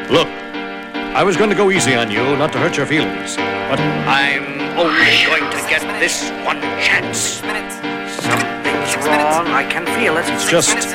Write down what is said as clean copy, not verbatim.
Look, I was going to go easy on you, not to hurt your feelings, but I'm only going to get this one chance. Something's wrong. I can feel it. It's just